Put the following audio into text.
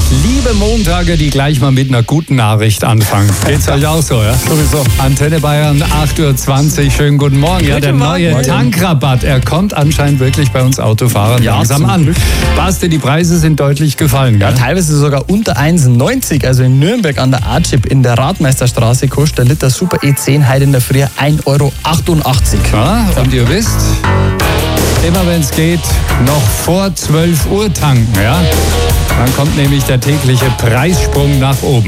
Ich liebe Montage, die gleich mal mit einer guten Nachricht anfangen. Geht's euch auch so, ja? Sowieso. Antenne Bayern, 8:20 Uhr. Schönen guten Morgen. Ja, der neue Tankrabatt, er kommt anscheinend wirklich bei uns Autofahrern langsam an. Basti, die Preise sind deutlich gefallen, Ja, gell? teilweise sogar unter 1,90. Also in Nürnberg an der A-Chip in der Radmeisterstraße kostet der Liter Super E10 heute in der Früh 1,88 €. Ja, und ihr wisst, immer wenn es geht, noch vor 12 Uhr tanken, ja? Dann kommt nämlich der tägliche Preissprung nach oben.